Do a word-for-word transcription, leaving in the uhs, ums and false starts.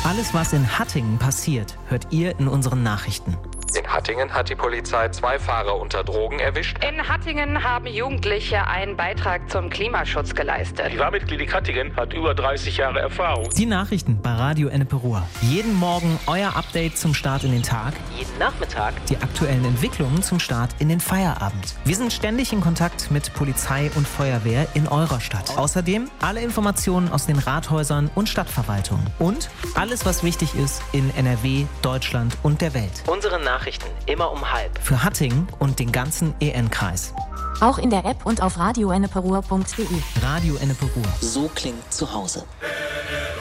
Alles, was in Hattingen passiert, hört ihr in unseren Nachrichten. In Hattingen hat die Polizei zwei Fahrer unter Drogen erwischt. In Hattingen haben Jugendliche einen Beitrag zum Klimaschutz geleistet. Die Warmmitglied Hattingen hat über dreißig Jahre Erfahrung. Die Nachrichten bei Radio Ennepe Ruhr. Jeden Morgen euer Update zum Start in den Tag. Jeden Nachmittag die aktuellen Entwicklungen zum Start in den Feierabend. Wir sind ständig in Kontakt mit Polizei und Feuerwehr in eurer Stadt. Außerdem alle Informationen aus den Rathäusern und Stadtverwaltungen. Und alles, was wichtig ist in N R W, Deutschland und der Welt. Unsere Nachrichten immer um halb. Für Hattingen und den ganzen E N-Kreis. Auch in der App und auf radio ennepe ruhr punkt de. Radio Ennepe Ruhr. So klingt zu Hause.